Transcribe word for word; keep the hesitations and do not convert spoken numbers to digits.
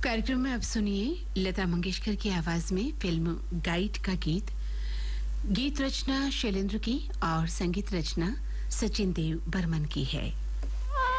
कार्यक्रम में अब सुनिए लता मंगेशकर की आवाज में फिल्म गाइड का गीत। गीत रचना शैलेंद्र की और संगीत रचना सचिन देव बर्मन की है।